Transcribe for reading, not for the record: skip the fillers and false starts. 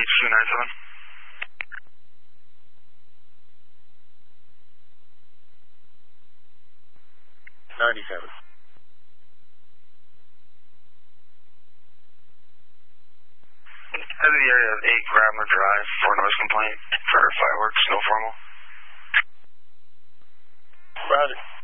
HQ97. 97. Head of the area of 8 Grabner Drive for noise complaint for fireworks, no formal. Roger.